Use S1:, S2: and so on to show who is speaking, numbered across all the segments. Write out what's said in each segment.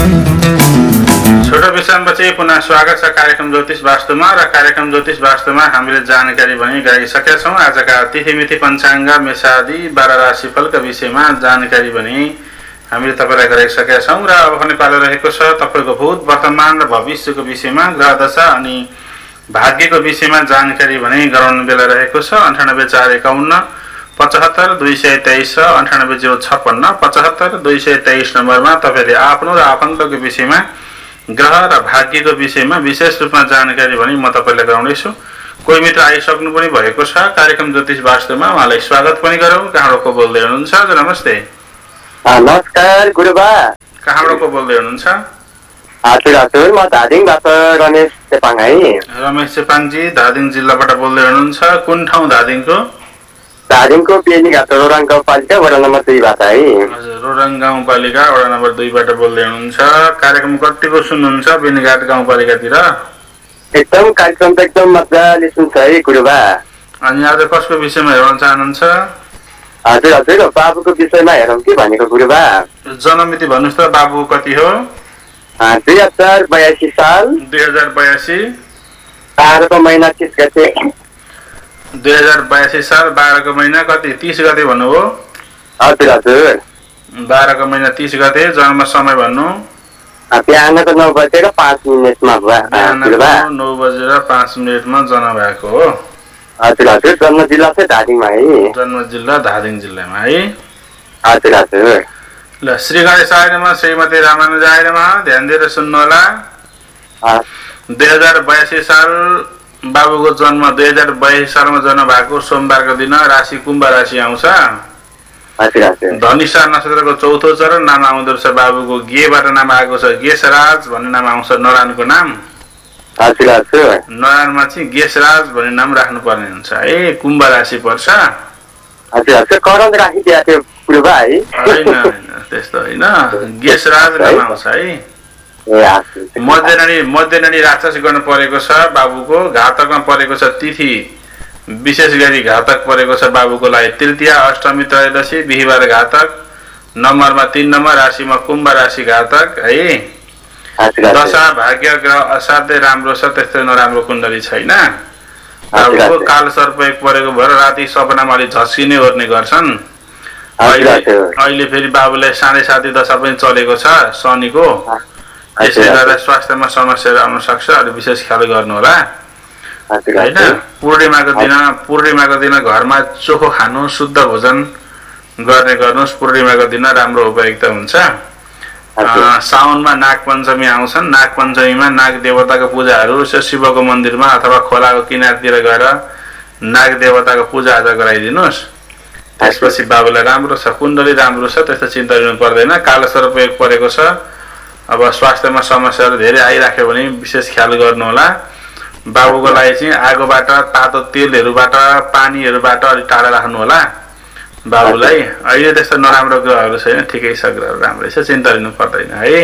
S1: छोटो विश्रामपछि पुनः स्वागत छ कार्यक्रम ज्योतिष वास्तुमा र कार्यक्रम ज्योतिष वास्तुमा हामीले जानकारी पनि गराइसकेका छौँ। आजका तिथिमिति पञ्चाङ्ग मेषादि 12 राशिफलका विषयमा जानकारी पनि हामीले तपाईँलाई गराइसकेका छौँ र अब पनि पालो रहेको छ तपाईँको भूत वर्तमान र भविष्यको विषयमा ग्रह दशा अनि भाग्यको विषयमा जानकारी भने गराउनु बेला रहेको छ। 9841 75 223 र 9856 75 223 नम्बरमा तपाईँले आफ्नो र आफन्तको विषयमा ग्रह र भाग्यको विषयमा विशेष रूपमा जानकारी भने म तपाईँलाई गराउनेछु। कोही मित्र आइसक्नु पनि भएको छ कार्यक्रम ज्योतिष वास्तुमा, उहाँलाई स्वागत पनि गरौँ। कहाँबाट को बोल्दै हुनुहुन्छ? हजुर नमस्ते।
S2: नमस्कार गुरुबा।
S1: कहाँबाट को बोल्दै हुनुहुन्छ?
S2: हजुर म धादिङबाट रमेश चेपाङ है।
S1: रमेश चेपाङजी धादिङ जिल्लाबाट बोल्दै हुनुहुन्छ। कुन ठाउँ धादिङको?
S2: धादिङको पेनीघाट रोरङ गाउँपालिका वडा नम्बर 2 बाट है।
S1: हजुर रोरङ गाउँपालिका वडा नम्बर 2 बाट बोल्दै हुनुहुन्छ। कार्यक्रम कतिको सुन्नुहुन्छ पेनीघाट गाउँपालिकातिर?
S2: एकदम कार्यक्रम त एकदम मजाले सुन्छ है गुरुबा।
S1: अनि आज कसको विषयमा हेर्न चाहनुहुन्छ?
S2: हजुर बाबुको विषयमा हेरौँ कि भनेको गुरुबा।
S1: जन्ममिति भन्नुहोस् त, बाबु कति हो?
S2: 2082 साल
S1: 2082
S2: 12 को महिना 30 गते।
S1: 2082 साल 12 को महिना कति? 30 गते भन्नुभयो?
S2: हजुर
S1: 12 को महिना 30 गते। जन्म समय भन्नु?
S2: बिहानको 9 बजेर 5 मिनेटमा
S1: बिहानको 9 बजेर 5 मिनेटमा जन्म भएको हो।
S2: हजुर जन्म जिल्ला चाहिँ धादिङमा है।
S1: जन्म जिल्ला धादिङ जिल्लामा है।
S2: हजुर
S1: ल श्री गणेशाय नमः, श्रीमती रामानुजाय नमः। ध्यान दिएर सुन्नु होला। 2082 साल बाबुको जन्म 2082 सालमा जन्म भएको सोमबारको दिन। राशि कुम्भ राशि आउँछ। धनिष्ठा नक्षत्रको चौथो चरण। नाम आउँदो रहेछ बाबुको गेबाट नाम आएको छ, गेशराज भन्ने नाम आउँछ नरायणको नाम। नरायणमा चाहिँ गेशराज भन्ने नाम राख्नु पर्ने हुन्छ है। कुम्भ राशि पर्छ। त्यस्तो होइन, गेशराज नाम आउँछ है। मध्यनडी राक्षस गर्न परेको छ बाबुको। घातकमा परेको छ तिथि, विशेष गरी घातक परेको छ बाबुको लागि तृतीया, अष्टमी, त्रयोदशी, बिहिबार घातक। नम्बरमा 3 नम्बर। राशिमा कुम्भ राशि घातक है। दशा भाग्य ग्रह असाध्यै राम्रो छ, त्यस्तै नराम्रो कुण्डली छैन। बाबुको काल सर्प एक परेको भएर राति सपनामा अलि झस्किने ओर्ने गर्छन्। अहिले फेरि बाबुलाई 7.5 दशा पनि चलेको छ शनिको। यसले गर्दा स्वास्थ्यमा समस्याहरू आउन सक्छ, अलि विशेष ख्याल गर्नु होला होइन। पूर्णिमाको दिन घरमा चोखो खानु, शुद्ध भोजन गर्ने गर्नुहोस्। पूर्णिमाको दिन राम्रो उपयुक्त हुन्छ। साउनमा नाग पञ्चमी आउँछन्। नाग पञ्चमीमा नाग देवताको पूजाहरू शिवको मन्दिरमा अथवा खोलाको किनारतिर गएर नाग देवताको पूजा आजा गराइदिनुहोस्। त्यसपछि बाबुलाई राम्रो छ, कुण्डली राम्रो छ, त्यस्तो चिन्ता लिनु पर्दैन। कालो सर्प एक परेको छ। अब स्वास्थ्यमा समस्याहरू धेरै आइराख्यो भने विशेष ख्याल गर्नु होला। बाबुको लागि चाहिँ आगोबाट, तातो तेलहरूबाट, पानीहरूबाट अलिक टाढा राख्नु होला बाबुलाई। अहिले त्यस्तो नराम्रो ग्रहहरू छैन, ठिकै छ, ग्रहहरू राम्रै छ, चिन्ता लिनु पर्दैन है।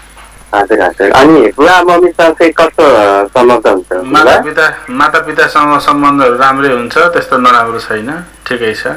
S1: माता पितासँग सम्बन्धहरू राम्रै हुन्छ, त्यस्तो नराम्रो छैन, ठिकै छ।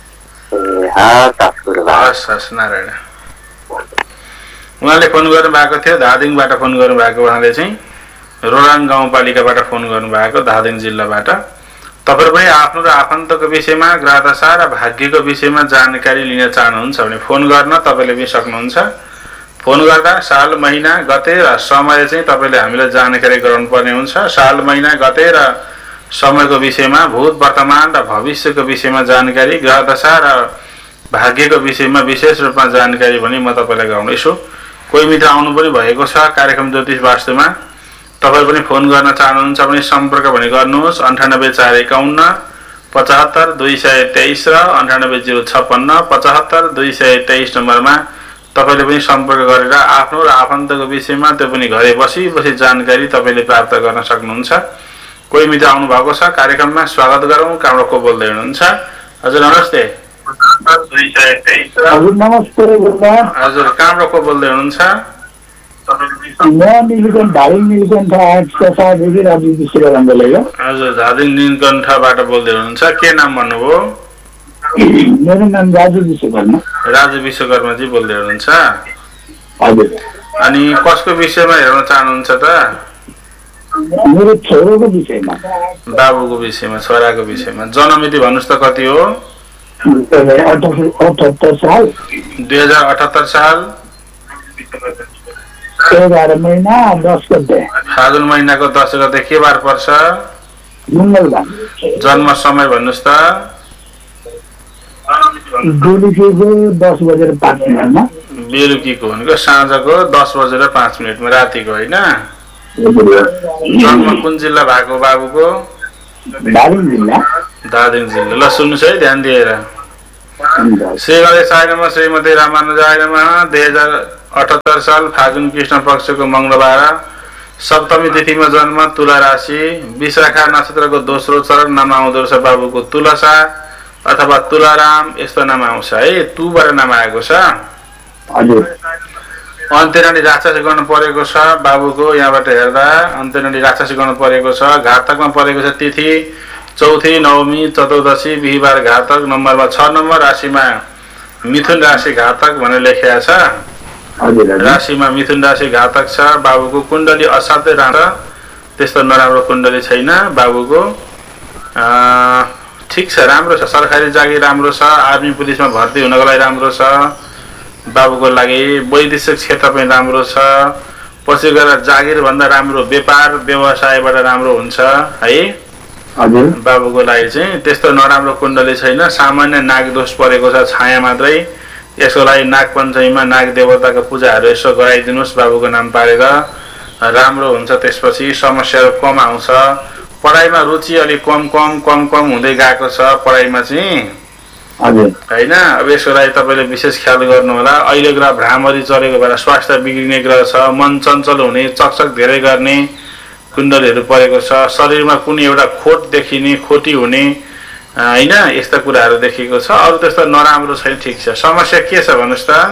S1: हस् नारायण। उहाँले फोन गर्नु भएको थियो धादिङबाट फोन गर्नु भएको। उहाँले चाहिँ रोरङ गाउँपालिकाबाट फोन गर्नु भएको, धादिङ जिल्लाबाट। तपाईहरु पनि आफ्नो र आफन्तको विषयमा ग्रह दशा र भाग्यको विषयमा जानकारी लिन चाहनुहुन्छ भने फोन गर्न तपाईले पनि सक्नुहुन्छ। फोन गर्दा साल महिना गते र समय चाहिँ तपाईले हामीलाई जानकारी गराउनु पर्ने हुन्छ। साल महिना गते र समयको विषयमा, भूत वर्तमान र भविष्यको विषयमा जानकारी, ग्रह दशा र भाग्यको विषयमा विशेष रूपमा जानकारी पनि म तपाईलाई गराउनेछु। कोही मित्र आउनु पनि भएको छ कार्यक्रम ज्योतिष वास्तुमा। तपाईहरु पनि फोन गर्न चाहनुहुन्छ भने सम्पर्क पनि गर्नुहोस्। 98451 75 223 र 98056 75 223 नम्बरमा तपाईले पनि सम्पर्क गरेर आफ्नो र आफन्तको विषयमा, त्यो पनि घरे बसी जानकारी तपाईले प्राप्त गर्न सक्नुहुन्छ। कोही मित्र आउनु भएको छ कार्यक्रममा, स्वागत गरौँ। कहाँबाट को बोल्दै हुनुहुन्छ? हजुर नमस्ते।
S3: हजुर नमस्ते।
S1: हजुर कहाँबाट को बोल्दै हुनुहुन्छ? हजुर धादिङ नीलकण्ठबाट बोल्दै हुनुहुन्छ। के नाम भन्नुभयो?
S3: मेरो नाम राजु विश्वकर्मा।
S1: राजु विश्वकर्माजी बोल्दै हुनुहुन्छ।
S3: हजुर
S1: अनि कसको विषयमा हेर्न चाहनुहुन्छ त?
S3: मेरो छोरोको विषयमा।
S1: बाबुको विषयमा, छोराको विषयमा। जन्ममिति भन्नुहोस् त कति हो?
S3: 2078 साल।
S1: 2078 साल
S3: 11 महिना 10 गते।
S1: फागुन महिनाको 10 गते के बार पर्छ?
S3: मङ्गलबार।
S1: जन्म समय भन्नुहोस् त?
S3: बेलुकीको 10:05
S1: बेलुकीको भनेको साँझको 10:05 रातिको होइन? जन्म कुन जिल्ला भएको बाबुको?
S3: धादिङ जिल्ला।
S1: धादिङ जिल्ला। ल सुन्नुहोस् है ध्यान दिएर। श्री गणेशाय नमः, श्रीमती रामानुजाय नमः। 2078 साल फागुन कृष्ण पक्षको मङ्गलबार सप्तमी तिथिमा जन्म, तुला राशि, विशाखा नक्षत्रको दोस्रो चरण। नाम आउँदो रहेछ बाबुको तुलसा अथवा तुलाराम, यस्तो नाम आउँछ है। तुबाट नाम आएको छ। अन्त्यनाडी राक्षसी गर्नु परेको छ बाबुको। यहाँबाट हेर्दा अन्त्यनाडी राक्षसी गर्नु परेको छ। घातकमा परेको छ तिथि चौथी, नवमी, चतुर्दशी, बिहिबार घातक। नम्बरमा 6 नम्बर। राशिमा मिथुन राशि घातक भनेर लेखिएको छ। राशिमा मिथुन राशि घातक छ। बाबुको कुण्डली असाध्यै राम्रो, त्यस्तो नराम्रो कुण्डली छैन बाबुको। ठिक छ, राम्रो छ। सरकारी जागिर राम्रो छ। आर्मी पुलिसमा भर्ती हुनको लागि राम्रो छ बाबुको लागि। वैदेशिक क्षेत्र पनि राम्रो छ। पछि गएर जागिर भन्दा राम्रो व्यापार व्यवसायबाट राम्रो हुन्छ है बाबुको लागि चाहिँ। त्यस्तो नराम्रो कुण्डली छैन। सामान्य नाग दोष परेको छ, छाया मात्रै। यसको लागि नाग पञ्चमीमा नाग देवताको पूजाहरू यसो गराइदिनुहोस् बाबुको नाम पारेर, राम्रो हुन्छ। त्यसपछि समस्याहरू कम आउँछ। पढाइमा रुचि अलिक कम हुँदै गएको छ पढाइमा चाहिँ होइन। अब यसको लागि तपाईँले विशेष ख्याल गर्नु होला। अहिले ग्रह भ्रामरी चलेको भएर स्वास्थ्य बिग्रिने ग्रह छ। मन चञ्चल हुने, चकचक धेरै गर्ने कुण्डलीहरू परेको छ। शरीरमा कुनै एउटा खोट देखिने, खोटी हुने होइन, यस्ता कुराहरू देखिएको छ। अरू त्यस्तो नराम्रो छैन। ठिक छ। समस्या के छ भन्नुहोस् त?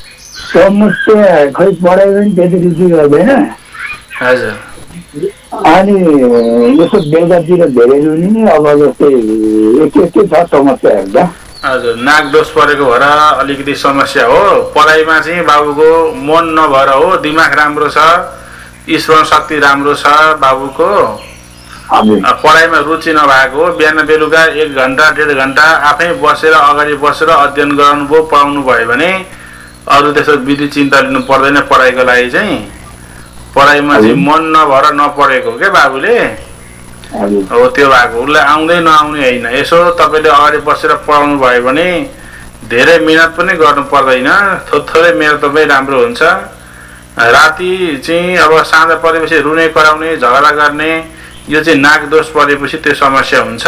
S3: समस्या खै पढाइ पनि त्यति रुचि गर्दैन।
S1: हजुर।
S3: अनि यसो बेलुकातिर धेरै रुने, अब जस्तै एक छ समस्याहरू त।
S1: हजुर, नाग दोष परेको भएर अलिकति समस्या हो। पढाइमा चाहिँ बाबुको मन नभएर हो। दिमाग राम्रो छ, स्मरण शक्ति राम्रो छ बाबुको। पढाइमा रुचि नभएको हो। बिहान बेलुका 1 घण्टा 1.5 घण्टा आफै बसेर अगाडि बसेर अध्ययन गराउनुभयो, पढाउनु भयो भने अरू त्यस्तो विधि चिन्ता लिनु पर्दैन पढाइको लागि चाहिँ। पढाइमा चाहिँ मन नभएर नपढेको के बाबुले हो, त्यो भएको। उसलाई आउँदै नआउने होइन। यसो तपाईँले अगाडि बसेर पढाउनु भयो भने धेरै मिहिनेत पनि गर्नु पर्दैन। थोरै मिहिनेत पनि राम्रो हुन्छ। राति चाहिँ अब साँझ परेपछि रुने कराउने, झगडा गर्ने, यो चाहिँ नाग दोष परेपछि त्यो समस्या हुन्छ।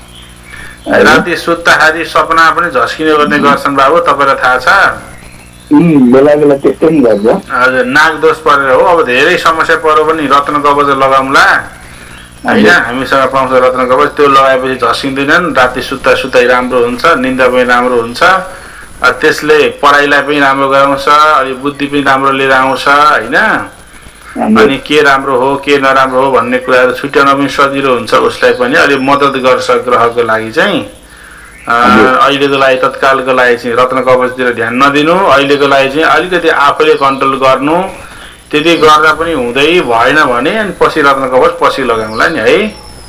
S1: राति सुत्दाखेरि सपना पनि झस्किने गर्ने गर्छन् बाबु, तपाईँलाई थाहा छ?
S3: बेला बेला त्यस्तै नि गर्छ।
S1: हजुर, नाग दोष परेर हो। अब धेरै समस्या पर्यो भने रत्न कवच लगाउँला होइन, हामीसँग पाउँछ रत्न कवच। त्यो लगाएपछि झस्किँदैनन्। राति सुत्दै राम्रो हुन्छ, निन्दा पनि राम्रो हुन्छ। त्यसले पढाइलाई पनि राम्रो गराउँछ, अनि बुद्धि पनि राम्रो लिएर आउँछ होइन। अनि के राम्रो हो के नराम्रो हो भन्ने कुराहरू छुट्याउन पनि सजिलो हुन्छ। उसलाई पनि अलिक मद्दत गर्छ ग्रहको लागि चाहिँ। अहिलेको लागि तत्कालको लागि चाहिँ रत्न कवचतिर ध्यान नदिनु। अहिलेको लागि चाहिँ अलिकति आफैले कन्ट्रोल गर्नु। त्यति गर्दा पनि हुँदै भएन भने अनि पछि रत्न कवच पछि लगाउँला नि है।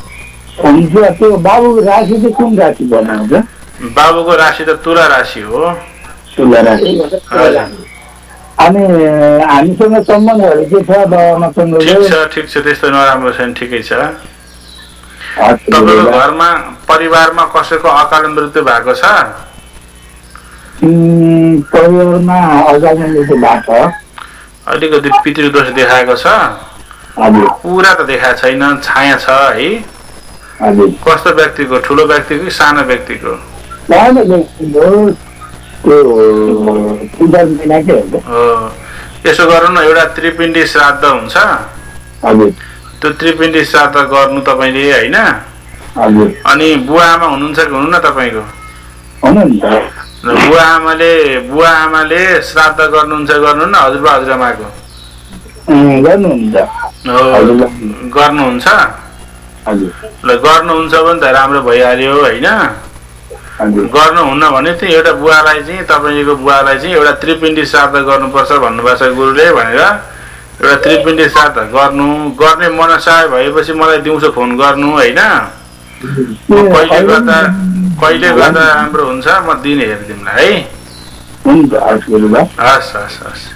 S3: त्यो बाबुको राशि चाहिँ कुन राशि बनाउँछ?
S1: बाबुको राशि त तुला राशि हो।
S3: तुला राशि। अनि हामीसँग सम्बन्धहरू के छ बाबामासँग?
S1: ठिक छ, त्यस्तो नराम्रो छैन, ठिकै छ। तपाईँको घरमा परिवारमा कसैको अकाल मृत्यु भएको छ?
S3: परिवारमा अकाल मृत्यु भएको छ।
S1: अलिकति पितृदोष देखाएको छ? पुरा त देखाएको छैन, छाया छ है। कस्तो व्यक्तिको? ठुलो व्यक्तिको कि सानो व्यक्तिको? यसो गर्नु न, एउटा त्रिपिण्डी श्राद्ध हुन्छ। त्यो त्रिपिण्डी श्राद्ध गर्नु तपाईँले होइन। अनि बुवा आमा हुनुहुन्छ कि हुनुहुन्न तपाईँको? बुवा आमाले श्राद्ध गर्नुहुन्छ गर्नु न, हजुरबा हजुरआमाको गर्नुहुन्छ। ल गर्नुहुन्छ भने त राम्रो भइहाल्यो होइन। गर्नुहुन्न भने चाहिँ एउटा बुवालाई चाहिँ तपाईँको बुवालाई चाहिँ एउटा त्रिपिण्डी श्राद्ध गर्नुपर्छ भन्नुभएको छ गुरुले भनेर एउटा त्रिपिण्डी श्राद्ध गर्ने मनसा भएपछि मलाई दिउँसो फोन गर्नु होइन कहिले गर्दा राम्रो हुन्छ म दिन हेरिदिउँला है हस् हस् हस्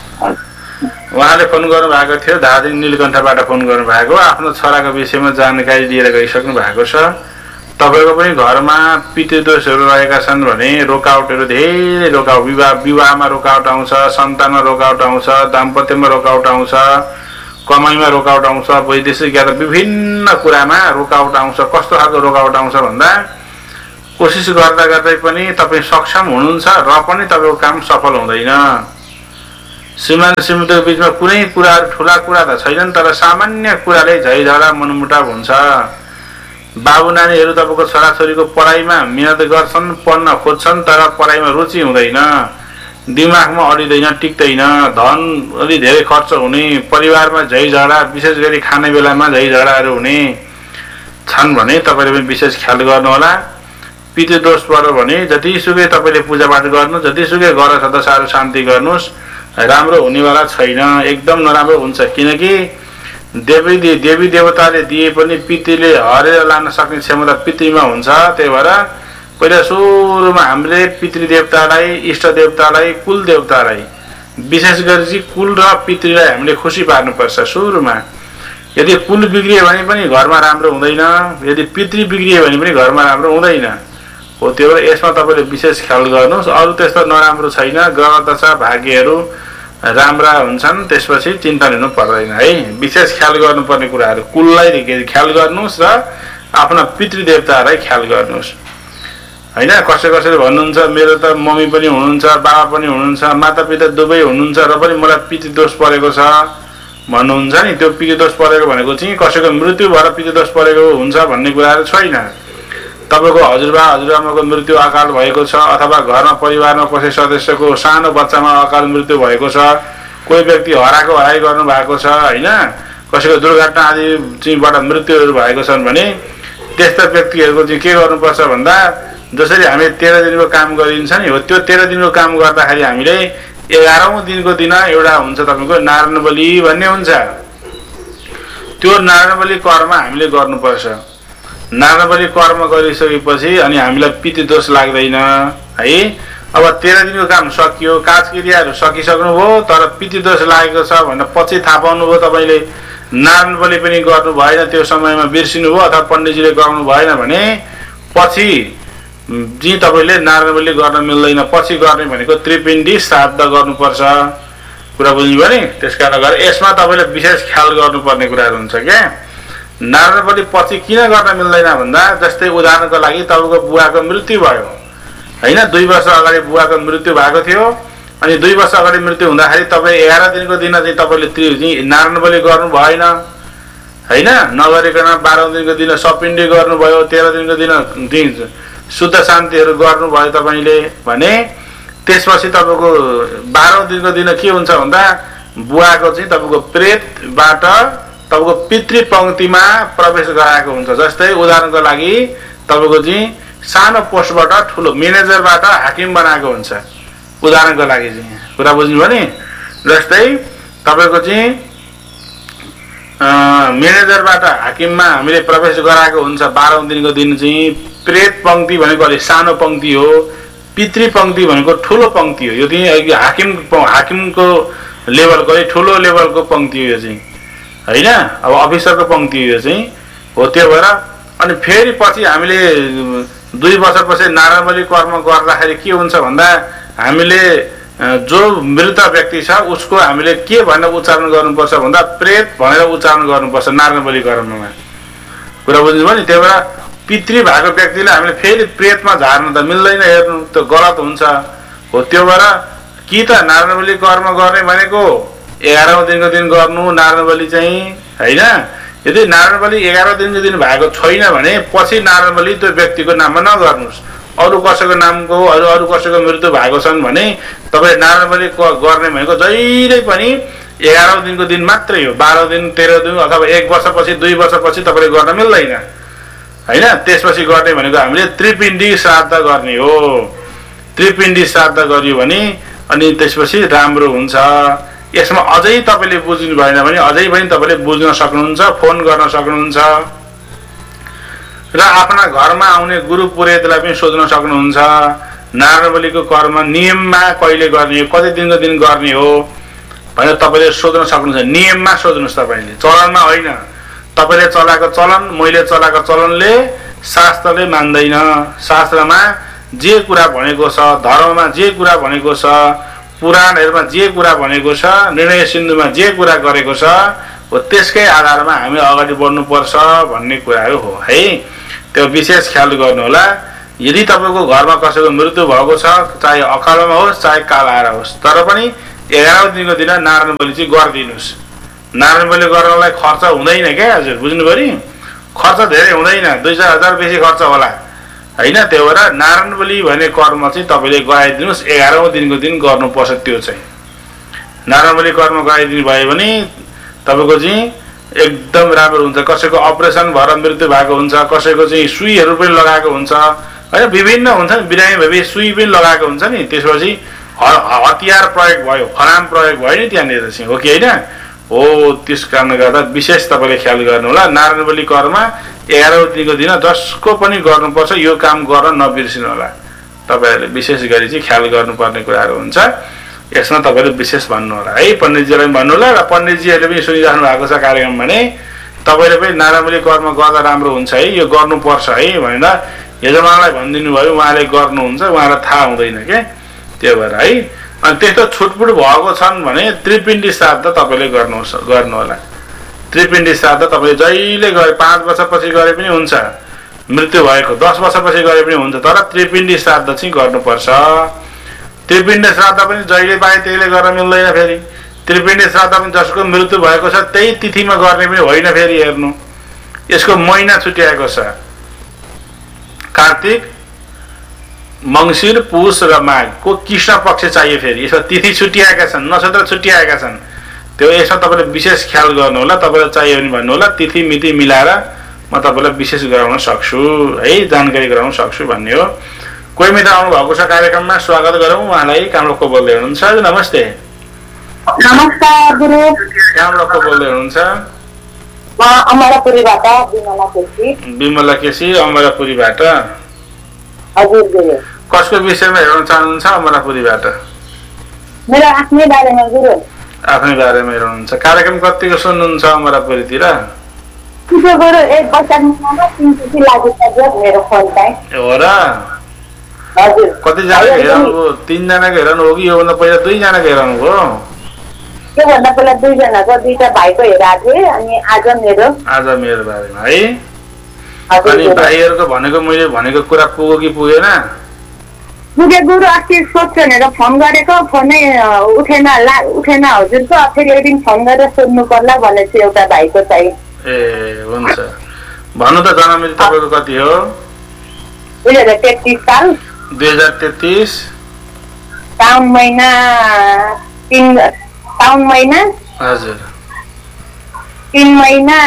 S1: उहाँले फोन गर्नु भएको थियो दार्जिलिङ नीलकण्ठबाट फोन गर्नु भएको आफ्नो छोराको विषयमा जानकारी लिएर गइसक्नु भएको छ तपाईको पनि घरमा पितृदोषहरू रहेका छन् भने रोकाउटहरू धेरै विवाहमा रोकाउट आउँछ सन्तानमा रोकाउट आउँछ दाम्पत्यमा रोकाउट आउँछ कमाइमा रोकाउट आउँछ वैदेशिक यात्रा विभिन्न कुरामा रोकाउट आउँछ कस्तो खालको रोकाउट आउँछ भन्दा कोसिस गर्दा गर्दै पनि तपाईँ सक्षम हुनुहुन्छ र पनि तपाईँको काम सफल हुँदैन श्रीमान श्रीमतीको बिचमा कुनै कुराहरू ठुला कुरा त छैनन् तर सामान्य कुराले झैझगडा मनमुटाव हुन्छ बाबु नानीहरू तपाईँको छोराछोरीको पढाइमा मिहिनेत गर्छन् पढ्न खोज्छन् तर पढाइमा रुचि हुँदैन दिमागमा अडिँदैन टिक्दैन धन अलि धेरै खर्च हुने परिवारमा झैझगडा विशेष गरी खाने बेलामा झैझगडाहरू हुने छन् भने तपाईँले पनि विशेष ख्याल गर्नुहोला पितृदोष पर्यो भने जतिसुकै तपाईँले पूजापाठ गर्नु जतिसुकै घर सदस्यहरू शान्ति गर्नुहोस् राम्रो हुनेवाला छैन एकदम नराम्रो हुन्छ किनकि देवी देवताले दिए पनि पितृले हरेर लान सक्ने क्षमता पितृमा हुन्छ त्यही भएर पहिला सुरुमा हामीले पितृदेवतालाई इष्ट देवतालाई कुल देवतालाई विशेष गरी चाहिँ कुल र पितृलाई हामीले खुसी पार्नुपर्छ सुरुमा यदि कुल बिग्रियो भने पनि घरमा राम्रो हुँदैन यदि पितृ बिग्रियो भने पनि घरमा राम्रो हुँदैन हो त्यो भएर यसमा तपाईँले विशेष ख्याल गर्नुहोस् अरू त्यस्तो नराम्रो छैन ग्रह दशा भाग्यहरू राम्रा हुन्छन् त्यसपछि चिन्ता लिनु पर्दैन है विशेष ख्याल गर्नुपर्ने कुराहरू कुललाई ख्याल गर्नुहोस् र आफ्ना पितृदेवतालाई ख्याल गर्नुहोस् हैन कसैले भन्नुहुन्छ मेरो त मम्मी पनि हुनुहुन्छ बाबा पनि हुनुहुन्छ मातापिता दुवै हुनुहुन्छ र पनि मलाई पितृदोष परेको छ भन्नुहुन्छ नि त्यो पितृदोष परेको भनेको चाहिँ कसैको मृत्यु भएर पितृदोष परेको हुन्छ भन्ने कुराहरू छैन तपाईको हजुरबा हजुरआमाको मृत्यु अकाल भएको छ अथवा घरमा परिवारमा कसै सदस्यको सानो बच्चामा अकाल मृत्यु भएको छ कोही व्यक्ति हराई गर्नु भएको छ हैन कसैको दुर्घटना आदि चाहिँबाट मृत्युहरू भएको छन् भने त्यस्ता व्यक्तिहरूको चाहिँ के गर्नुपर्छ भन्दा जसरी हामी 13 दिनको काम गरिन्छ नि हो त्यो 13 दिनको काम गर्दाखेरि हामीले 11औं दिनको दिन एउटा हुन्छ तपाईको नारायण बलि भन्ने हुन्छ त्यो नारायण बलि कर्म हामीले गर्नुपर्छ नारायण बलि कर्म गरिसकेपछि अनि हामीलाई पितृदोष लाग्दैन है अब 13 दिनको काम सकियो काजक्रियाहरू सकिसक्नुभयो तर पितृदोष लागेको छ भनेर पछि थाहा पाउनुभयो तपाईले नारायण बलि पनि गर्नु भएन त्यो समयमा बिर्सिनु भयो अथवा पण्डितजीले गराउनु भएन भने पछि जी तपाईले नारायण बलि गर्न मिल्दैन पछि गर्ने भनेको त्रिपिण्डी श्राद्ध गर्नुपर्छ कुरा बुझ्नुभयो नि त्यसकारण गरेर यसमा तपाईले विशेष ख्याल गर्नुपर्ने कुराहरू हुन्छ के नारायण बलि पछि किन गर्न मिल्दैन भन्दा जस्तै उदाहरणको लागि तपाईको बुवाको मृत्यु भयो हैन 2 वर्ष अगाडि बुवाको मृत्यु भएको थियो अनि 2 वर्ष अगाडि मृत्यु हुँदाखेरि तपाई 11 दिनको दिन चाहिँ तपाईले नारायण बलि गर्नु भएन हैन नगरिकन 12 दिनको दिन सपिण्डी गर्नुभयो 13 दिनको दिन शुद्ध शान्तिहरू गर्नुभयो तपाईले भने त्यसपछि तपाईको 12 दिनको दिन के हुन्छ भन्दा बुवाको चाहिँ तपाईको प्रेतबाट तपाईको पितृ पंक्तिमा प्रवेश गराएको हुन्छ जस्तै उदाहरणको लागि तपाईको चाहिँ सानो पोस्टबाट ठुलो म्यानेजरबाट हाकिम बनाएको हुन्छ उदाहरणको लागि चाहिँ कुरा बुझ्नु भयो नि जस्तै तपाईको चाहिँ म्यानेजरबाट हाकिममा हामीले प्रवेश गराएको हुन्छ 12औं दिनको दिन चाहिँ प्रेत पंक्ति भनेको अलि सानो पंक्ति हो पितृ पंक्ति भनेको ठुलो पंक्ति हो यो चाहिँ हाकिमको लेभलको ठुलो लेभलको पंक्ति हो यो चाहिँ हैन अब अफिसरको पंक्ति हो चाहिँ हो त्यो भएर अनि फेरि पछि हामीले 2 वर्षपछि नारायण बलि कर्म गर्दाखेरि के हुन्छ भन्दा हामीले जो मृत व्यक्ति छ उसको हामीले के भनेर उच्चारण गर्नुपर्छ भन्दा प्रेत भनेर उच्चारण गर्नुपर्छ नारायण बलि कर्ममा कुरा बुझ्नुभयो नि त्यही भएर पितृ भएको व्यक्तिले हामीले फेरि प्रेतमा झार्नु त मिल्दैन हेर्नु त्यो गलत हुन्छ हो त्यो भएर कि त नारायण बलि कर्म गर्ने भनेको 11औं दिनको दिन गर्नु नारायण बलि चाहिँ हैन यदि नारायण बलि 11औं दिनको दिन भएको छैन भने पछि नारायण बलि त्यो व्यक्तिको नाममा नगर्नुस् अरु कसैको नामको अरु कसैको मृत्यु भएको छन् भने तपाई नारायण बलि गर्ने भनेको जहिले पनि 11औं दिनको दिन मात्रै हो 12 दिन 13 दिन अथवा 1 वर्षपछि 2 वर्षपछि तपाईले गर्न मिल्दैन हैन। त्यसपछि गर्ने भनेको हामीले त्रिपिण्डी श्राद्ध गर्ने हो। त्रिपिण्डी श्राद्ध गरियो भने अनि त्यसपछि राम्रो हुन्छ। यसमा अझै तपाईले बुझ्नु भएन भने अझै पनि तपाईले बुझ्न सक्नुहुन्छ, फोन गर्न सक्नुहुन्छ र आफ्ना घरमा आउने गुरु पुरोहितलाई पनि सोध्न सक्नुहुन्छ। नारायण बलिको कर्म नियममा कहिले गर्ने हो, कति दिनको दिन गर्ने हो भनेर तपाईले सोध्न सक्नुहुन्छ। नियममा सोध्नुस्, तपाईले चलनमा होइन। तपाईले चलाएको चलन, मैले चलाएको चलनले शास्त्रले मान्दैन। शास्त्रमा जे कुरा भनेको छ, धर्ममा जे कुरा भनेको छ, पुराणहरुमा जे कुरा भनेको छ, निर्णय सिन्धुमा जे कुरा गरेको छ हो त्यसकै आधारमा हामी अगाडि बढ्नु पर्छ भन्ने कुराहरु हो है। त्यो विशेष ख्याल गर्नु होला। यदि तपाईको घरमा कसैको मृत्यु भएको छ, चाहे अकालमा होस् चाहे काल आएर होस्, तर पनि 11औं दिनको दिन नारायण बलि चाहिँ गरिदिनुस्। नारायण बलि गर्नलाई खर्च हुँदैन के हजुर, बुझ्नु पर्यो। खर्च धेरै हुँदैन, 2-4 हजार बेसी खर्च होला हैन। त्यो भएर नारायण बलि भन्ने कर्म चाहिँ तपाईले गराइदिनुस्। 11औं दिनको दिन गर्नुपर्छ। त्यो चाहिँ नारायण बलि कर्म गराइदिनु भयो भने तपाईको चाहिँ एकदम राम्रो हुन्छ। कसैको अपरेसन भएर मृत्यु भएको हुन्छ, कसैको चाहिँ सुईहरु पनि लगाएको हुन्छ हैन, विभिन्न हुन्छ नि, बिरामी भए सुई पनि लगाएको हुन्छ नि। त्यसपछि हतियार प्रयोग भयो, फलाम प्रयोग भयो नि त्यहाँनिर चाहिँ, हो कि हैन हो। त्यस कारणले गर्दा विशेष तपाईले ख्याल गर्नु होला। नारायण बलि कर्म 11औं दिनको दिन जसको पनि गर्नुपर्छ, यो काम गर्न नबिर्सिनु होला। तपाईहरुले विशेष गरी चाहिँ ख्याल गर्नुपर्ने कुराहरु हुन्छ। यसमा तपाईले विशेष भन्नु होला है, पण्डितजीलाई पनि भन्नु होला। र पण्डितजीहरुले पनि सुनिराख्नु भएको छ कार्यक्रम भने तपाईले पनि नारायण बलि कर्म गर्दा राम्रो हुन्छ है, यो गर्नुपर्छ है भनेर यजमानलाई भनिदिनु भयो, उहाँले गर्नुहुन्छ, उहाँलाई थाहा हुँदैन के। त्यो भएर है। अनि त्यस्तो छुटपुट भएको छन् भने त्रिपिण्डी श्राद्ध तपाईले गर्नु होला। त्रिपिण्डी श्राद्ध तपाईले जहिले गरे 5 वर्षपछि गरे पनि हुन्छ, मृत्यु भएको 10 वर्षपछि गरे पनि हुन्छ, तर त्रिपिण्डी श्राद्ध चाहिँ गर्नुपर्छ। त्रिपिण्डी श्राद्ध पनि जहिले पाए त्यहीले गर्न मिल्दैन। फेरि त्रिपिण्डी श्राद्ध पनि जसको मृत्यु भएको छ त्यही तिथिमा गर्ने पनि होइन। फेरि हेर्नु, यसको महिना छुट्याएको छ, कार्तिक, मंसिर, पुष र माघको कृष्ण पक्ष चाहियो। फेरि यसमा तिथि छुट्याएका छन्, नक्षत्र छुट्याएका छन्। त्यो यसमा तपाईले विशेष ख्याल गर्नु होला। तपाईलाई चाहियो भने भन्नु होला, तिथि मिति मिलाएर म तपाईलाई विशेष गराउन सक्छु है, जानकारी गराउन सक्छु भन्ने हो। कोही मित्र आउनु भएको छ कार्यक्रममा, स्वागत गरौँ उहाँलाई। कामलोकको बोल्दै हुनुहुन्छ, नमस्ते।
S4: नमस्कार गुरु।
S1: कामलोकको बोल्दै हुनुहुन्छ?
S4: म अमरापुरीबाट बिमला केसी।
S1: बिमला केसी, अमरापुरीबाट।
S4: हजुर गुरु।
S1: कसको विषयमा हेर्न चाहनुहुन्छ अमरापुरीबाट?
S4: मेरो आफ्नै बारेमा गुरु।
S1: आफ्नै बारेमा हेर्नुहुन्छ। कार्यक्रम कतिको सुन्नुहुन्छ अमरापुरीतिर?
S4: किशोर गुरु, एक वैशाख महिनामा 3 तिथि लागिसक्यो मेरो फोन चाहिँ।
S1: हो र?
S4: हजुर।
S1: कतिजना हेराउनुभयो? 3 जनाको हेराउनु हो कि योभन्दा पहिला 2 जनाको हेराउनु भयो?
S4: योभन्दा पहिला 2 जनाको, 2टा भाइको हेराएको थिएँ अनि आज मेरो
S1: बारेमा है। अनि भाइहरुको भनेको मैले भनेको कुरा पुग्यो कि पुगेन?
S4: पुगे गुरु। अस्ति सोध्छु भनेर फोन गरेको, फोनै उठेन हजुरको। फेरि एक दिन फोन गरेर सोध्नु पर्ला भनेको थियो एउटा भाइको चाहिँ।
S1: ए हुन्छ, भन्नु त। जन्ममिति तपाईको कति हो?
S4: 2033 साल।
S1: 2033
S4: साउन महिना 3
S1: हजुर
S4: 3 महिना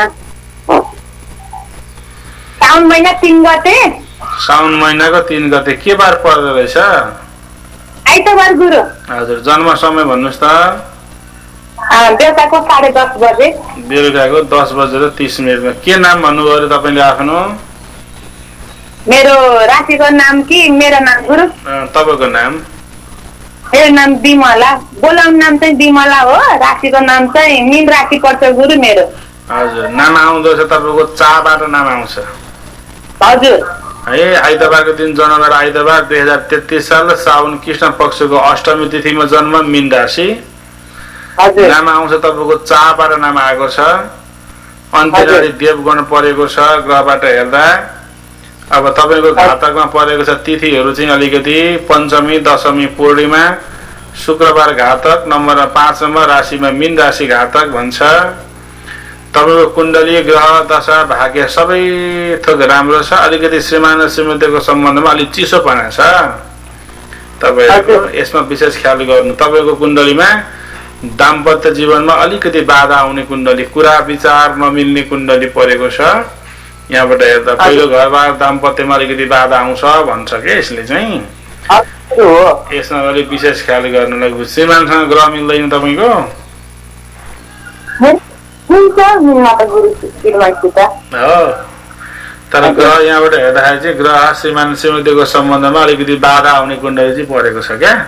S4: साउन महिना 3 गते।
S1: साउन महिनाको 3 गते के बार पर्दो रहेछ?
S4: आइतबार गुरु।
S1: हजुर। जन्म समय भन्नुस् त?
S4: बेलुकाको 10:30 बजे।
S1: बेलुकाको 10:30 के नाम भन्नुभयो अरे तपाईले आफ्नो?
S4: मेरो राशिको नाम कि मेरो नाम गुरु?
S1: तपाईको नाम?
S4: मेरो नाम बिमला। बोलाउने नाम चाहिँ बिमला हो, राशिको नाम चाहिँ मीन राशि पर्छ गुरु मेरो।
S1: हजुर। नाम आउँदछ तपाईको चाबाट नाम आउँछ?
S4: हजुर।
S1: है। आइतबारको दिन जन्म गरेर आइतबार 2033 साल साउन कृष्ण पक्षको अष्टमी तिथिमा जन्म, मीन राशि।
S4: हजुर।
S1: नाम आउँछ तपाईको चाबाट नाम आएको छ। अन्त्यनाडी देवगण परेको छ ग्रहबाट हेर्दा। अब तपाईको घातकमा परेको छ तिथिहरु चाहिँ अलिकति पञ्चमी, दशमी, पूर्णिमा, शुक्रबार घातक, नम्बर 5 नम्बर, राशिमा मीन राशि घातक भन्छ। तपाईको कुण्डली, ग्रह, दशा, भाग्य सबै थोक राम्रो छ। अलिकति श्रीमान र श्रीमतीको सम्बन्धमा अलि चिसोपना छ तपाईहरुको। यसमा विशेष ख्याल गर्नु। तपाईको कुण्डलीमा दाम्पत्य जीवनमा अलिकति बाधा आउने कुण्डली, कुरा विचार नमिल्ने कुण्डली परेको छ। यहाँबाट हेर्दा पहिलो घरबार दाम्पत्यमा अलिकति बाधा आउँछ भन्छ के यसले चाहिँ यसमा अलिक विशेष ख्याल गर्नुलाई श्रीमानसँग ग्रह मिल्दैन तपाईँको तर ग्रह यहाँबाट हेर्दाखेरि चाहिँ ग्रह श्रीमान श्रीमतीको सम्बन्धमा अलिकति बाधा आउने कुण्डली चाहिँ परेको छ क्या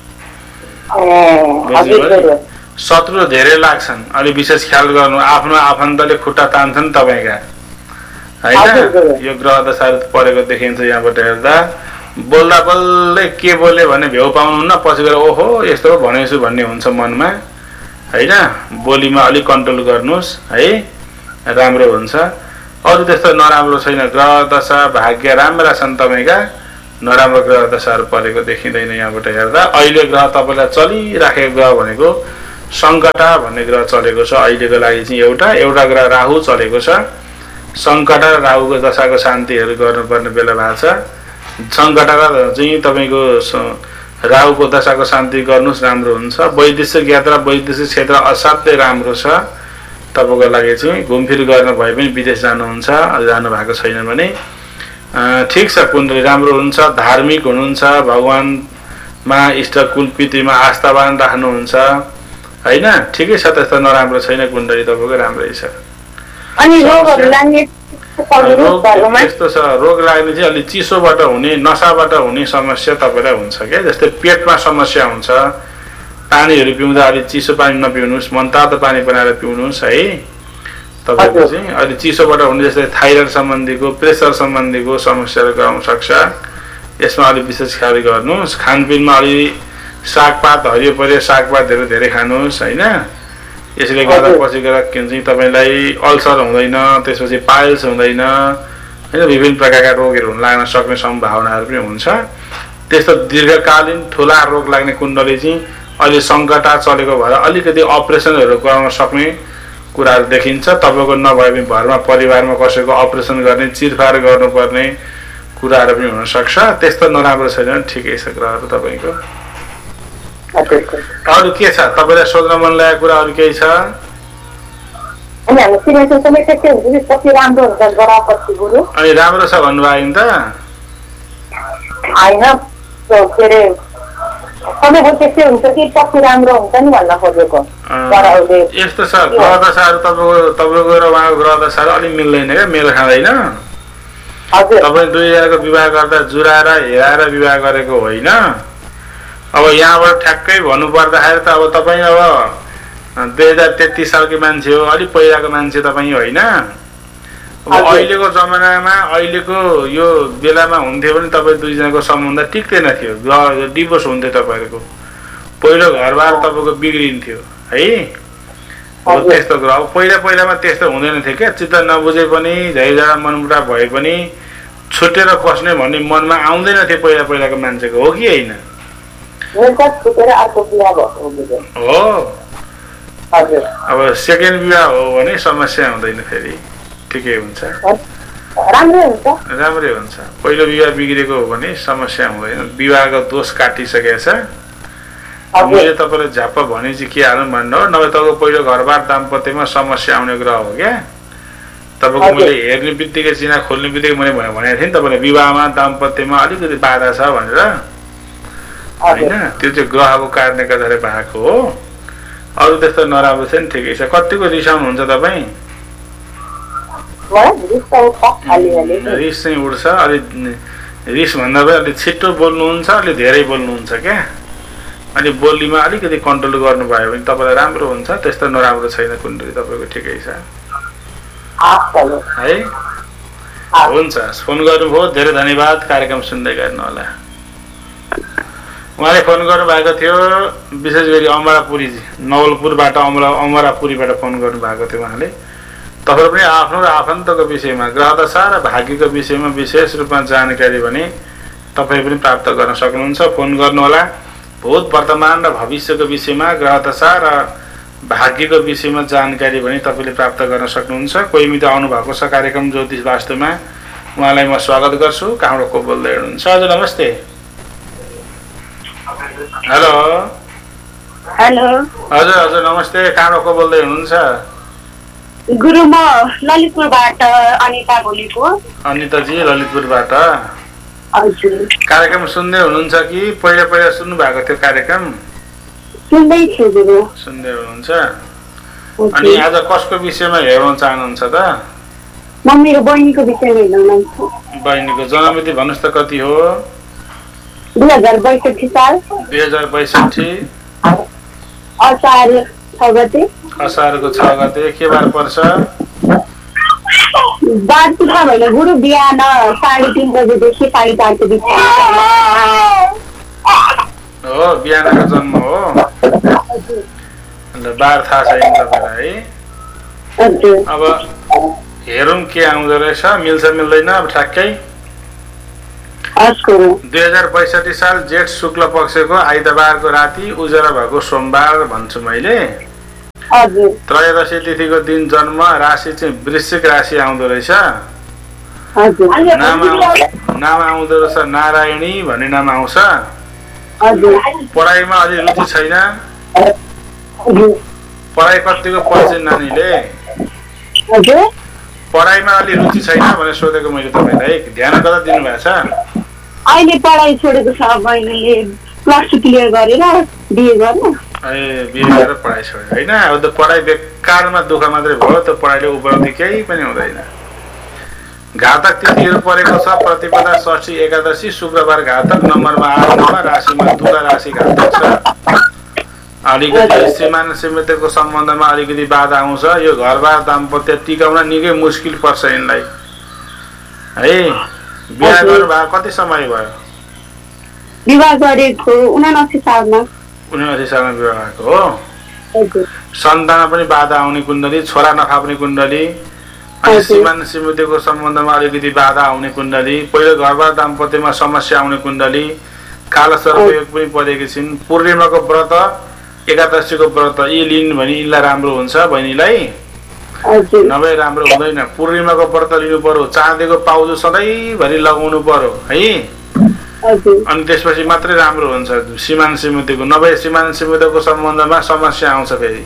S1: शत्रु धेरै लाग्छन् अलिक विशेष ख्याल गर्नु आफ्नो आफन्तले खुट्टा तान्छन् तपाईँका होइन यो ग्रह दशाहरू परेको देखिन्छ यहाँबाट हेर्दा बोल्दा बोल्दै के बोल्यो भने भ्याउ पाउनुहुन्न पछि गएर ओहो यस्तो भनेछु भन्ने हुन्छ मनमा होइन बोलीमा अलिक कन्ट्रोल गर्नुहोस् है राम्रो हुन्छ अरू त्यस्तो नराम्रो छैन ग्रह दशा भाग्य राम्रा छन् तपाईँका नराम्रो ग्रह दशाहरू परेको देखिँदैन यहाँबाट हेर्दा अहिले ग्रह तपाईँलाई चलिराखेको ग्रह भनेको सङ्कटा भन्ने ग्रह चलेको छ अहिलेको लागि चाहिँ एउटा ग्रह राहु चलेको छ सङ्कटा र राहुको दशाको शान्तिहरू गर्नुपर्ने बेला भएको छ सङ्कटा चाहिँ तपाईँको राहुको दशाको शान्ति गर्नुहोस् राम्रो हुन्छ वैदेशिक यात्रा वैदेशिक क्षेत्र असाध्यै राम्रो छ तपाईँको लागि चाहिँ घुमफिर गर्न भए पनि विदेश जानुहुन्छ जानु भएको छैन भने ठिक छ कुण्डली राम्रो हुन्छ धार्मिक हुनुहुन्छ भगवानमा इष्ट कुलपितृमा आस्थावान राख्नुहुन्छ होइन ठिकै छ त्यस्तो नराम्रो छैन कुण्डली तपाईँको राम्रै छ यस्तो छ रोग लाग्ने चाहिँ अलिक चिसोबाट हुने नसाबाट हुने समस्या तपाईँलाई हुन्छ क्या जस्तै पेटमा समस्या हुन्छ पानीहरू पिउँदा अलिक चिसो पानी नपिउनुहोस् मनतातो पानी बनाएर पिउनुहोस् है तपाईँको चाहिँ अलिक चिसोबाट हुने जस्तै थाइरोइड सम्बन्धीको प्रेसर सम्बन्धीको समस्याहरू आउन सक्छ यसमा अलिक विशेष ख्याल गर्नुहोस् खानपिनमा अलि सागपात हरियो परियो सागपातहरू धेरै खानुहोस् होइन यसले गर्दा पछि गएर चाहिँ तपाईँलाई अल्सर हुँदैन त्यसपछि पाइल्स हुँदैन होइन विभिन्न प्रकारका रोगहरू लाग्न सक्ने सम्भावनाहरू पनि हुन्छ त्यस्तो दीर्घकालीन ठुला रोग लाग्ने कुण्डली चाहिँ अहिले सङ्कटा चलेको भएर अलिकति अपरेसनहरू गराउन सक्ने कुराहरू देखिन्छ तपाईँको नभए पनि घरमा परिवारमा कसैको अपरेसन गर्ने चिरफार गर्नुपर्ने कुराहरू पनि हुनसक्छ त्यस्तो नराम्रो छैन ठिकै छ ग्रहहरू तपाईँको अरू के छ तपाईँलाई सोध्न मन लागेको कुरा अरू केही छ अनि राम्रो छ भन्नुभयो नि त यस्तो छ ग्रह दशाहरू तपाईँको र उहाँको ग्रह दशाहरू अलिक मिल्दैन क्या मेल खाँदैन तपाईँ दुईजनाको विवाह गर्दा जुराएर हेराएर विवाह गरेको होइन अब यहाँबाट ठ्याक्कै भन्नु पर्दाखेरि त अब तपाईँ अब 2033 सालको मान्छे हो अलिक पहिलाको मान्छे तपाईँ होइन अब अहिलेको जमानामा अहिलेको यो बेलामा हुन्थ्यो भने तपाईँ दुईजनाको सम्बन्ध टिक्दैन थियो डिभोर्स हुन्थ्यो तपाईँहरूको पहिलो घरबार तपाईँको बिग्रिन्थ्यो है अब त्यस्तो अब पहिलामा त्यस्तो हुँदैन थियो क्या चित्त नबुझे पनि झैझगडा मनमुटाव भए पनि छुटेर बस्ने भन्ने मनमा आउँदैन थियो पहिलाको मान्छेको हो कि होइन हो अब सेकेन्ड विवाह हो भने समस्या हुँदैन फेरि ठिकै हुन्छ राम्रै हुन्छ पहिलो विवाह बिग्रेको हो भने समस्या हुँदैन विवाहको दोष काटिसकेको छ मैले तपाईँलाई झ्याप्प भने चाहिँ के हाल्नु भन्नु हो नभए तपाईँको पहिलो घरबार दाम्पत्यमा समस्या आउने ग्रह हो क्या तपाईँको मैले हेर्ने बित्तिकै चिना खोल्ने बित्तिकै मैले भनेको थिएँ नि तपाईँलाई विवाहमा दाम्पत्यमा अलिकति बाधा छ भनेर होइन त्यो चाहिँ ग्रहको कारणले गर्दाखेरि भएको हो अरू त्यस्तो नराम्रो छ नि ठिकै छ कतिको रिसाउनुहुन्छ तपाईँ रिस चाहिँ उठ्छ अलिक रिस भन्दा पनि अलिक छिट्टो बोल्नुहुन्छ अलिक धेरै बोल्नुहुन्छ क्या अनि बोलीमा अलिकति कन्ट्रोल गर्नुभयो भने तपाईँलाई राम्रो हुन्छ त्यस्तो नराम्रो छैन कुण्डली तपाईँको ठिकै छ है हुन्छ फोन गर्नुभयो धेरै धन्यवाद कार्यक्रम सुन्दै गर्नु होला उहाँले फोन गर्नुभएको थियो विशेष गरी अमरापुरी नवलपुरबाट अमरापुरीबाट फोन गर्नुभएको थियो उहाँले तपाईँ पनि आफ्नो र आफन्तको विषयमा ग्रहदशा र भाग्यको विषयमा विशेष रूपमा जानकारी भने तपाईँ पनि प्राप्त गर्न सक्नुहुन्छ फोन गर्नुहोला भूत वर्तमान र भविष्यको विषयमा ग्रहदशा र भाग्यको विषयमा जानकारी भने तपाईँले प्राप्त गर्न सक्नुहुन्छ कोही मित्र आउनुभएको छ कार्यक्रम ज्योतिष वास्तुमा उहाँलाई म स्वागत गर्छु कहाँबाट को बोल्दै हुनुहुन्छ हजुर नमस्ते हेलो
S4: हेलो
S1: हजुर नमस्ते कहाँबाट को बोल्दै हुनुहुन्छ
S4: गुरु म ललितपुरबाट अनिता बोलेको।
S1: अनिताजी ललितपुरबाट।
S4: हजुर।
S1: कार्यक्रम सुन्दै हुनुहुन्छ कि पहिला पहिला सुन्नु भएको थियो कार्यक्रम?
S4: सुन्दै छु गुरु।
S1: सुन्दै हुनुहुन्छ। अनि आज कसको विषयमा हेर्न चाहनुहुन्छ त?
S4: म मेरो बहिनीको विषयमा हेर्न चाहन्छु।
S1: बहिनीको जन्ममिति भन्नुहोस् त कति हो?
S4: 2062 साल।
S1: 2062
S4: असार 6 गते।
S1: असारको 6 गते के बार पर्छ?
S4: बार पुरा भएन गुरु, बिहान 3:30 बजेदेखि 4:30 को बिचमा
S1: हो। बिहानको जन्म हो। अन्त बार थाहा छैन तपाईँलाई है? अब हेरौँ के आउँदो रहेछ, मिल्छ मिल्दैन अब ठ्याक्कै। 2062 साल जेठ शुक्ल पक्षको आइतबारको राति उज्यालो भएको सोमबार भन्छु मैले। त्रयोदशी तिथिको दिन जन्म, राशि चाहिँ वृश्चिक राशि आउँदो रहेछ। नाम आउँदो रहेछ नारायणी भन्ने नाम आउँछ। पढाइमा अलि रुचि छैन। पढाइ कतिको पढ्छ नानीले? पढाइमा अलि रुचि छैन भनेर सोधेको मैले तपाईँलाई। ध्यान कता दिनुभएको छ?
S4: अहिले पढाइ छोडेको छ बहिनीले, प्लस 2 क्लियर गरेर बिए गर्नु।
S1: बिहे गरेर पढाइ छोड्यो होइन? अब त पढाइ बेकारमा दुःख मात्रै भयो, त पढाइले उपलब्धि केही पनि हुँदैन। घातक तिथिहरू परेको छ प्रतिपदा, षष्ठी, एकादशी, शुक्रबार घातक, नम्बरमा 8 राशिमा तुला राशि घातक छ। अलिकति श्रीमान श्रीमतीको सम्बन्धमा अलिकति बाधा आउँछ। यो घरबार दाम्पत्य टिकाउन निकै मुस्किल पर्छ यिनलाई है। बिहा गर्नु भएको कति समय भयो?
S4: विवाह गरेको 79 सालमा।
S1: 79 सालमा विवाह भएको हो। सन्तानमा पनि बाधा आउने कुण्डली, छोरा नखाप्ने कुण्डली, अनि श्रीमान श्रीमतीको सम्बन्धमा अलिकति बाधा आउने कुण्डली, पहिलो घरबार दाम्पत्यमा समस्या आउने कुण्डली, कालो सर्पयोग पनि परेकी छिन्। पूर्णिमाको व्रत, एकादशीको व्रत यी लिन् भने यिनलाई राम्रो हुन्छ बहिनीलाई, नभए राम्रो हुँदैन। पूर्णिमाको व्रत लिनु पर्यो, चाँदीको पाउजु सधैँभरि लगाउनु पर्यो है। अनि त्यसपछि मात्रै राम्रो हुन्छ श्रीमान श्रीमतीको, नभए श्रीमान श्रीमतीको सम्बन्धमा समस्या आउँछ फेरि।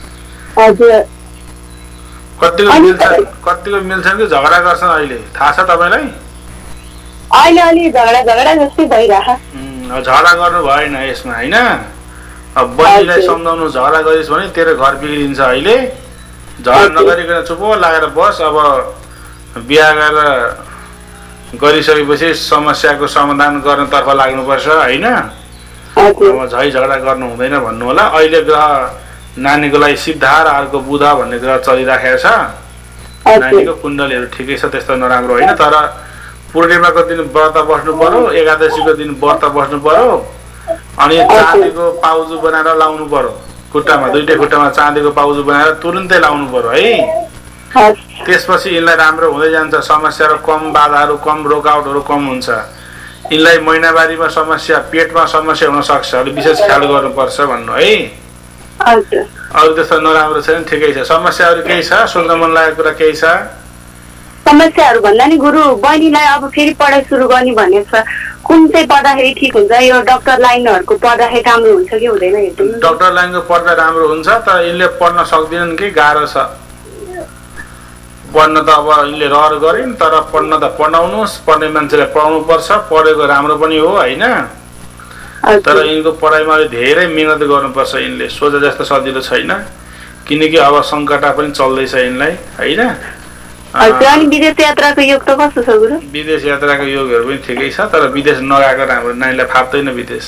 S1: कतिको मिल्छन् कि झगडा गर्छन् अहिले थाहा छ तपाईँलाई?
S4: अहिले अलि झगडा जस्तै भइरहेको।
S1: झगडा गर्नु भएन यसमा होइन। अब बहिनीलाई सम्झाउनु, झगडा गरिस् भने तेरो घर बिग्रिन्छ। अहिले झगडा नगरिकन चुप लागेर बस। अब बिहा गरिसकेपछि समस्याको समाधान गर्नतर्फ लाग्नुपर्छ होइन। अब झै झगडा गर्नु हुँदैन भन्नु होला। अहिले ग्रह नानीको लागि सिद्धार, अर्को बुध भन्ने ग्रह चलिराखेको छ। नानीको कुण्डलीहरू ठिकै छ, त्यस्तो नराम्रो होइन। तर पूर्णिमाको दिन व्रत बस्नु पर्यो, एकादशीको दिन व्रत बस्नु पर्यो, अनि चाँदीको पाउजु बनाएर लाउनु पर्यो खुट्टामा। दुईटै खुट्टामा चाँदीको पाउजु बनाएर तुरुन्तै लाउनु पर्यो है। त्यसपछि यिनलाई राम्रो हुँदै जान्छ। समस्याहरू कम, बाधाहरू कम, रोकआउटहरू कम हुन्छ। यिनलाई महिनावारीमा समस्या, पेटमा समस्या हुन सक्छ, अलिक विशेष ख्याल गर्नुपर्छ भन्नु है। अरू त्यस्तो नराम्रो छैन, ठिकै छ। समस्याहरू केही छ? सोध्न मन लागेको कुरा केही छ?
S4: समस्याहरू भन्दा नि गुरु, बहिनीलाई अब फेरि पढाइ सुरु गर्ने भनेको छ। कुन चाहिँ पढ्दाखेरि ठिक हुन्छ? यो डाक्टर लाइनहरूको पढ्दाखेरि राम्रो हुन्छ कि हुँदैन?
S1: डाक्टर लाइनको पढ्दा राम्रो हुन्छ, तर यिनले पढ्न सक्दैनन् कि गाह्रो छ पढ्न। त अब यिनले रहर गरिन्, तर पढ्न त पढाउनुहोस्, पढ्ने मान्छेलाई पढाउनु पर्छ। पढेको राम्रो पनि हो होइन, तर यिनको पढाइमा धेरै मिहिनेत गर्नुपर्छ। यिनले सोचे जस्तो सजिलो छैन, किनकि अब सङ्कटा पनि चल्दैछ यिनलाई होइन।
S4: विदेश यात्राको योग त कस्तो छ गुरु?
S1: विदेश यात्राको योगहरू पनि ठिकै छ, तर विदेश नगएको राम्रो। नानीलाई फाप्दैन विदेश।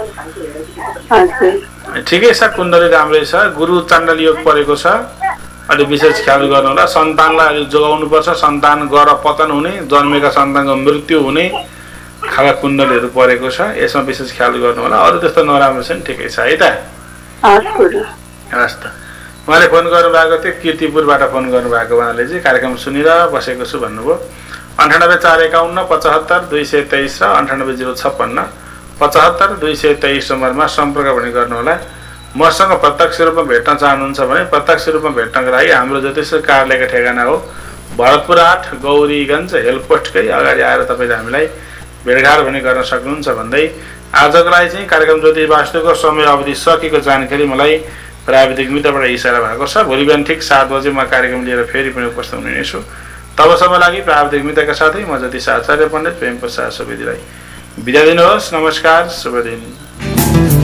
S1: ठिकै छ, कुण्डली राम्रै छ। गुरु चाण्डल योग परेको छ, अलिक विशेष ख्याल गर्नु होला। सन्तानलाई अलिक जोगाउनु पर्छ। सन्तान गर पतन हुने, जन्मेका सन्तानको मृत्यु हुने खालका कुण्डलीहरू परेको छ, यसमा विशेष ख्याल गर्नु होला। अरू त्यस्तो नराम्रो छ नि, ठिकै छ है त। हस् त। उहाँले फोन गर्नुभएको थियो कीर्तिपुरबाट फोन गर्नुभएको। उहाँले चाहिँ कार्यक्रम सुनेर बसेको छु भन्नुभयो। 98 451 75 223 र 98 056 75 223 नम्बरमा सम्पर्क पनि गर्नुहोला। मसँग प्रत्यक्ष रूपमा भेट्न चाहनुहुन्छ भने प्रत्यक्ष रूपमा भेट्नको लागि हाम्रो ज्योतिष कार्यालयको ठेगाना हो भरतपुर 8 गौरीगञ्ज हेलपोस्टकै अगाडि आएर तपाईँले हामीलाई भेटघाट पनि गर्न सक्नुहुन्छ भन्दै आजको लागि चाहिँ कार्यक्रम ज्योतिष वास्तुको समय अवधि सकेको जानकारी मलाई प्राविधिक मित्रबाट इसारा भएको छ। भोलि बिहान ठिक 7 बजे म कार्यक्रम लिएर फेरि पनि उपस्थित हुने छु। तबसम्म लागि प्राविधिक मित्रका साथै म जतिश आचार्य पण्डित प्रेम प्रसाद सुवेदीलाई बिदा दिनुहोस्। नमस्कार, शुभ दिन।